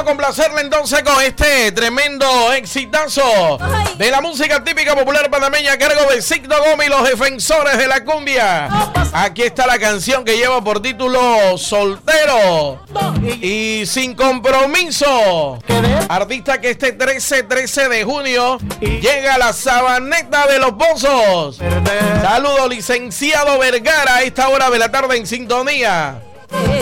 Vamos a complacerle entonces con este tremendo exitazo de la música típica popular panameña a cargo de Signo Gómez y los defensores de la cumbia. Aquí está la canción que lleva por título Soltero y Sin Compromiso. Artista que este 13 de junio llega a la Sabaneta de los Pozos. Saludos, licenciado Vergara, a esta hora de la tarde en sintonía.